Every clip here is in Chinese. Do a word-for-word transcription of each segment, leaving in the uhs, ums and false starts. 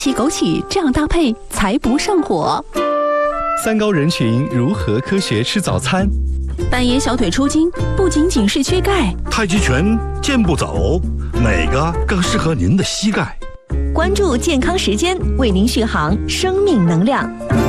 起枸杞这样搭配才不上火。 三高人群如何科学吃早餐？ 半夜小腿抽筋不仅仅是缺钙， 太极拳、健步走，哪个更适合您的膝盖？ 关注健康时间，为您续航生命能量。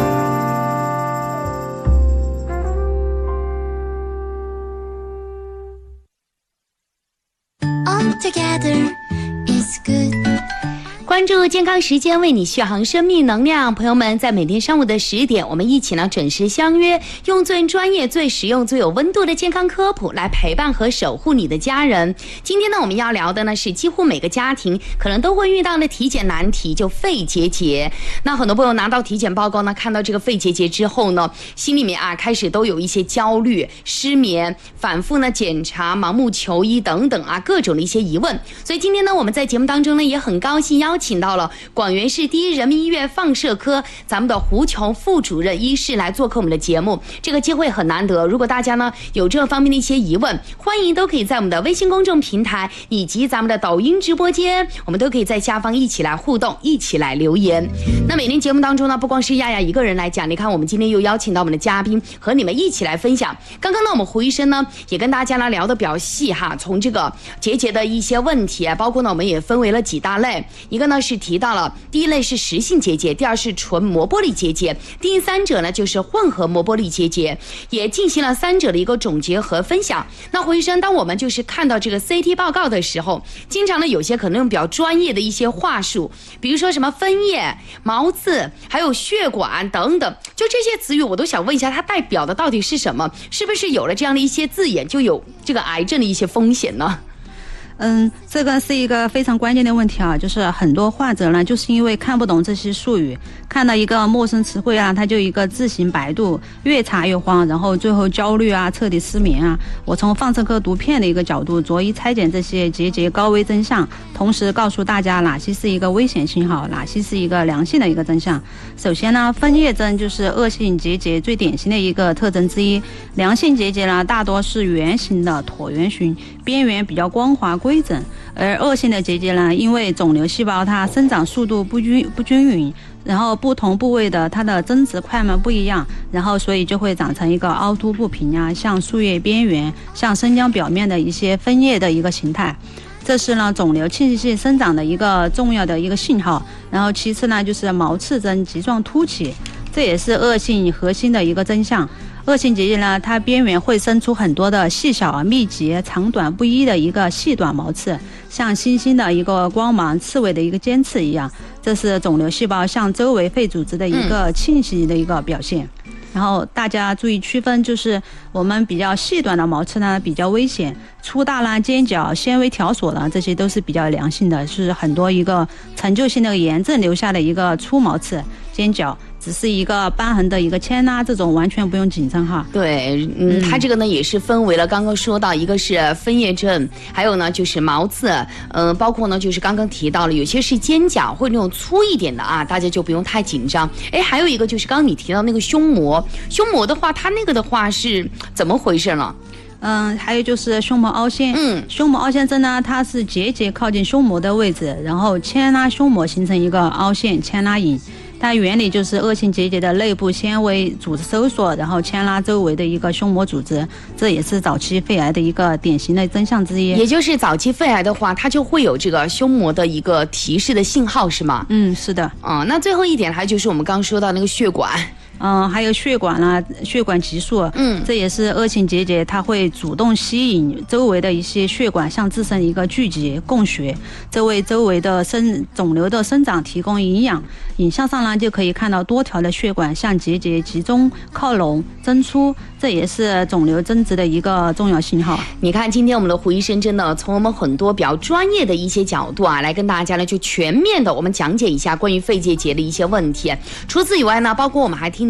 All together is good。 关注健康时间，为你续航生命能量。朋友们，在每天上午的十点，我们一起呢准时相约，用最专业、最实用、最有温度的健康科普来陪伴和守护你的家人。今天呢，我们要聊的呢是几乎每个家庭可能都会遇到的体检难题，就肺结节。那很多朋友拿到体检报告呢，看到这个肺结节之后呢，心里面啊开始都有一些焦虑、失眠，反复呢检查、盲目求医等等啊各种的一些疑问。所以今天呢，我们在节目当中呢也很高兴邀请请到了广元市第一人民医院放射科咱们的胡琼副主任医师来做客我们的节目，这个机会很难得。如果大家呢有这方面的一些疑问，欢迎都可以在我们的微信公众平台以及咱们的抖音直播间，我们都可以在下方一起来互动，一起来留言。那每天节目当中呢，不光是亚亚一个人来讲，你看我们今天又邀请到我们的嘉宾和你们一起来分享。刚刚呢我们胡医生呢也跟大家来聊的比较细哈，从这个结节的一些问题，包括呢我们也分为了几大类，一个呢是提到了第一类是实性结节，第二是纯膜玻璃结节，第三者呢就是混合膜玻璃结节，也进行了三者的一个总结和分享。那胡医生，当我们就是看到这个 C T 报告的时候，经常呢有些可能用比较专业的一些话术，比如说什么分叶、毛刺，还有血管等等，就这些词语我都想问一下，它代表的到底是什么？是不是有了这样的一些字眼，就有这个癌症的一些风险呢？ 嗯，这个是一个非常关键的问题啊，就是很多患者呢，就是因为看不懂这些术语，看到一个陌生词汇啊，他就一个自行百度，越查越慌，然后最后焦虑啊，彻底失眠啊。我从放射科读片的一个角度，逐一拆解这些结节高危真相，同时告诉大家哪些是一个危险信号，哪些是一个良性的一个真相。首先呢，分叶征就是恶性结节最典型的一个特征之一，良性结节呢大多是圆形的、椭圆形，边缘比较光滑规整，而恶性的结节呢，因为肿瘤细胞它生长速度不均不均匀，然后不同部位的它的增殖快慢不一样，然后所以就会长成一个凹凸不平啊，像树叶边缘、像生姜表面的一些分叶的一个形态。这是呢肿瘤侵袭性生长的一个重要的一个信号。然后其次呢就是毛刺征棘状凸起，这也是恶性核心的一个真相。恶性结节呢，它边缘会生出很多的细小、密集、长短不一的一个细短毛刺，像星星的一个光芒、刺猬的一个尖刺一样。这是肿瘤细胞向周围肺组织的一个侵袭的一个表现。嗯，然后大家注意区分，就是我们比较细短的毛刺呢比较危险，粗大啦、尖角、纤维条索啦，这些都是比较良性的，是很多一个成就性的炎症留下的一个粗毛刺、尖角。只是一个瘢痕的一个牵拉，这种完全不用紧张哈。 对，嗯，它这个呢也是分为了刚刚说到，一个是分叶症，还有呢就是毛刺，嗯、呃，包括呢就是刚刚提到了有些是尖角或者那种粗一点的啊，大家就不用太紧张。哎，还有一个就是刚刚你提到那个胸膜，胸膜的话，它那个的话是怎么回事呢？ 嗯，还有就是胸膜凹陷。嗯，胸膜凹陷症呢，它是结节靠近胸膜的位置，然后牵拉胸膜形成一个凹陷牵拉引。它原理就是恶性结节的内部纤维组织收缩，然后牵拉周围的一个胸膜组织，这也是早期肺癌的一个典型的真相之一。 也就是早期肺癌的话，它就会有这个胸膜的一个提示的信号，是吗？ 嗯，是的。 嗯，那最后一点还就是我们刚刚说到那个血管。 嗯，还有血管啦、啊，血管急速，嗯，这也是恶性结节，它会主动吸引周围的一些血管向自身一个聚集供血，这为周围的生肿瘤的生长提供营养。影像上呢就可以看到多条的血管向结节集中靠拢增出，这也是肿瘤增殖的一个重要信号。 你看今天我们的胡医生真的从我们很多比较专业的一些角度啊，来跟大家呢就全面的我们讲解一下关于肺结节的一些问题。除此以外呢，包括我们还听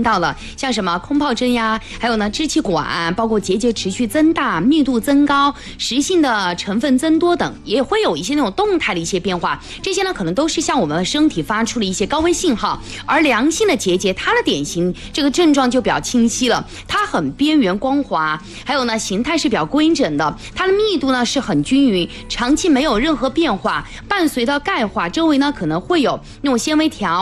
听到了，像什么空疱疹呀，还有呢支气管，包括结节持续增大、密度增高、实性的成分增多等，也会有一些那种动态的一些变化。这些呢可能都是向我们身体发出了一些高危信号。而良性的结节，它的典型这个症状就比较清晰了，它很边缘光滑，还有呢形态是比较规整的，它的密度呢是很均匀，长期没有任何变化，伴随到钙化，周围呢可能会有那种纤维条